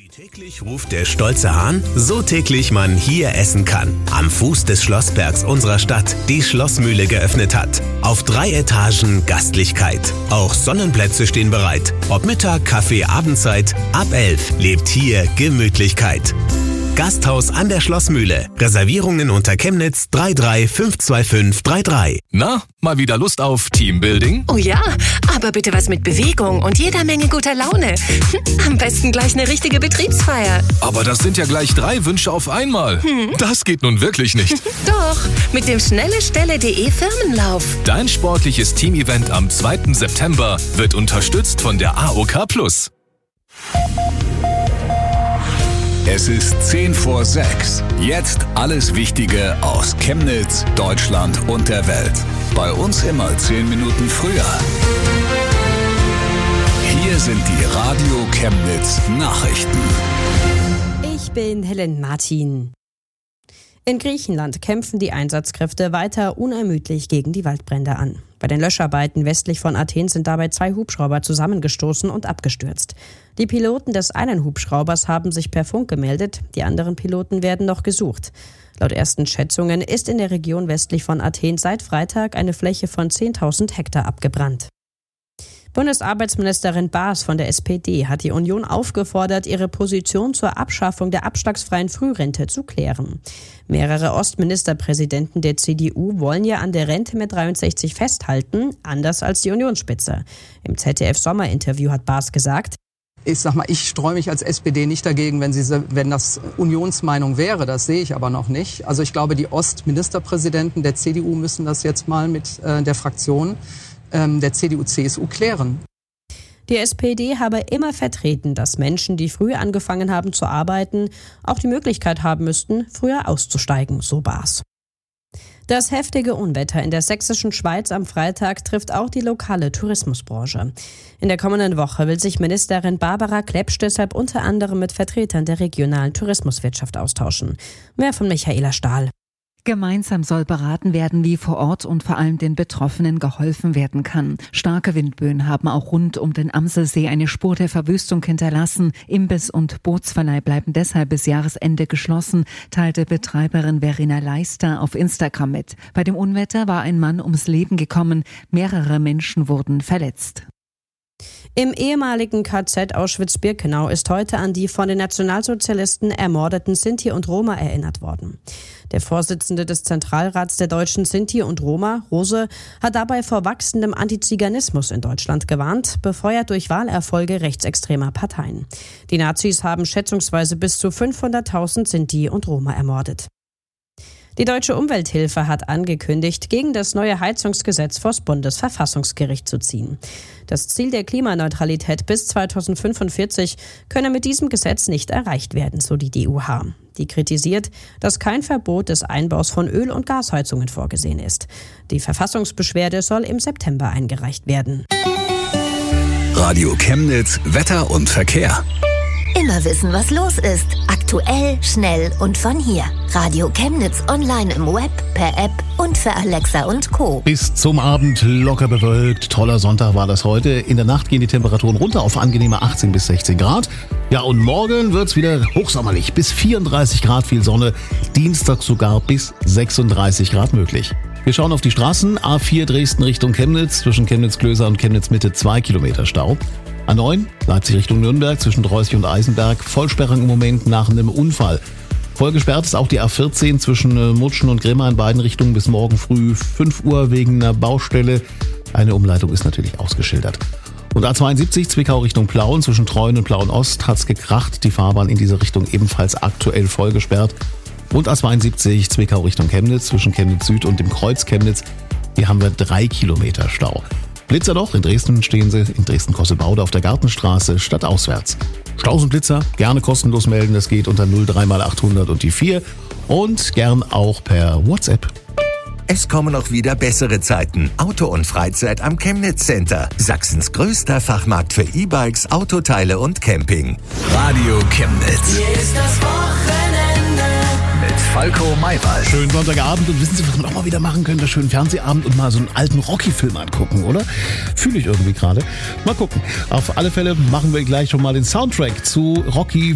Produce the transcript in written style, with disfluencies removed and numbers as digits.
Wie täglich ruft der stolze Hahn, so täglich man hier essen kann. Am Fuß des Schlossbergs unserer Stadt die Schlossmühle geöffnet hat. Auf 3 Etagen Gastlichkeit. Auch Sonnenplätze stehen bereit. Ob Mittag, Kaffee, Abendzeit, ab 11 lebt hier Gemütlichkeit. Gasthaus an der Schlossmühle. Reservierungen unter Chemnitz 3352533. Na, mal wieder Lust auf Teambuilding? Oh ja, aber bitte was mit Bewegung und jeder Menge guter Laune. Am besten gleich eine richtige Betriebsfeier. Aber das sind ja gleich 3 Wünsche auf einmal. Das geht nun wirklich nicht. Doch, mit dem schnellestelle.de Firmenlauf. Dein sportliches Teamevent am 2. September wird unterstützt von der AOK+. Es ist 10 vor 6. Jetzt alles Wichtige aus Chemnitz, Deutschland und der Welt. Bei uns immer 10 Minuten früher. Hier sind die Radio Chemnitz Nachrichten. Ich bin Helen Martin. In Griechenland kämpfen die Einsatzkräfte weiter unermüdlich gegen die Waldbrände an. Bei den Löscharbeiten westlich von Athen sind dabei 2 Hubschrauber zusammengestoßen und abgestürzt. Die Piloten des einen Hubschraubers haben sich per Funk gemeldet, die anderen Piloten werden noch gesucht. Laut ersten Schätzungen ist in der Region westlich von Athen seit Freitag eine Fläche von 10.000 Hektar abgebrannt. Bundesarbeitsministerin Baas von der SPD hat die Union aufgefordert, ihre Position zur Abschaffung der abschlagsfreien Frührente zu klären. Mehrere Ostministerpräsidenten der CDU wollen ja an der Rente mit 63 festhalten, anders als die Unionsspitze. Im ZDF-Sommerinterview hat Baas gesagt: Ich streue mich als SPD nicht dagegen, wenn das Unionsmeinung wäre. Das sehe ich aber noch nicht. Also ich glaube, die Ostministerpräsidenten der CDU müssen das jetzt mal mit der Fraktion der CDU-CSU klären. Die SPD habe immer vertreten, dass Menschen, die früh angefangen haben zu arbeiten, auch die Möglichkeit haben müssten, früher auszusteigen, so Baas. Das heftige Unwetter in der sächsischen Schweiz am Freitag trifft auch die lokale Tourismusbranche. In der kommenden Woche will sich Ministerin Barbara Klepsch deshalb unter anderem mit Vertretern der regionalen Tourismuswirtschaft austauschen. Mehr von Michaela Stahl. Gemeinsam soll beraten werden, wie vor Ort und vor allem den Betroffenen geholfen werden kann. Starke Windböen haben auch rund um den Amselsee eine Spur der Verwüstung hinterlassen. Imbiss- und Bootsverleih bleiben deshalb bis Jahresende geschlossen, teilte Betreiberin Verena Leister auf Instagram mit. Bei dem Unwetter war ein Mann ums Leben gekommen, mehrere Menschen wurden verletzt. Im ehemaligen KZ Auschwitz-Birkenau ist heute an die von den Nationalsozialisten ermordeten Sinti und Roma erinnert worden. Der Vorsitzende des Zentralrats der deutschen Sinti und Roma, Rose, hat dabei vor wachsendem Antiziganismus in Deutschland gewarnt, befeuert durch Wahlerfolge rechtsextremer Parteien. Die Nazis haben schätzungsweise bis zu 500.000 Sinti und Roma ermordet. Die Deutsche Umwelthilfe hat angekündigt, gegen das neue Heizungsgesetz vors Bundesverfassungsgericht zu ziehen. Das Ziel der Klimaneutralität bis 2045 könne mit diesem Gesetz nicht erreicht werden, so die DUH. Die kritisiert, dass kein Verbot des Einbaus von Öl- und Gasheizungen vorgesehen ist. Die Verfassungsbeschwerde soll im September eingereicht werden. Radio Chemnitz, Wetter und Verkehr. Immer wissen, was los ist. Aktuell, schnell und von hier. Radio Chemnitz online im Web, per App und für Alexa und Co. Bis zum Abend locker bewölkt. Toller Sonntag war das heute. In der Nacht gehen die Temperaturen runter auf angenehme 18 bis 16 Grad. Ja, und morgen wird's wieder hochsommerlich. Bis 34 Grad viel Sonne. Dienstag sogar bis 36 Grad möglich. Wir schauen auf die Straßen. A4 Dresden Richtung Chemnitz. Zwischen Chemnitz-Klöser und Chemnitz-Mitte 2 Kilometer Stau. A9 Leipzig Richtung Nürnberg zwischen Dreußig und Eisenberg. Vollsperrung im Moment nach einem Unfall. Voll gesperrt ist auch die A14 zwischen Mutschen und Grimma in beiden Richtungen bis morgen früh 5 Uhr wegen einer Baustelle. Eine Umleitung ist natürlich ausgeschildert. Und A72 Zwickau Richtung Plauen zwischen Treuen und Plauen Ost hat's gekracht. Die Fahrbahn in diese Richtung ebenfalls aktuell voll gesperrt. Und A72 Zwickau Richtung Chemnitz zwischen Chemnitz Süd und dem Kreuz Chemnitz. Hier haben wir 3 Kilometer Stau. Blitzer doch, in Dresden stehen sie, in Dresden-Kossebaude auf der Gartenstraße, stadtauswärts. Staus und Blitzer, gerne kostenlos melden, das geht unter 03x800 und die 4 und gern auch per WhatsApp. Es kommen auch wieder bessere Zeiten. Auto und Freizeit am Chemnitz Center. Sachsens größter Fachmarkt für E-Bikes, Autoteile und Camping. Radio Chemnitz. Hier ist das Wochenende mit Falco Maywald. Schönen Sonntagabend und wissen Sie, was wir auch mal wieder machen können? Das schönen Fernsehabend und mal so einen alten Rocky-Film angucken, oder? Fühle ich irgendwie gerade. Mal gucken. Auf alle Fälle machen wir gleich schon mal den Soundtrack zu Rocky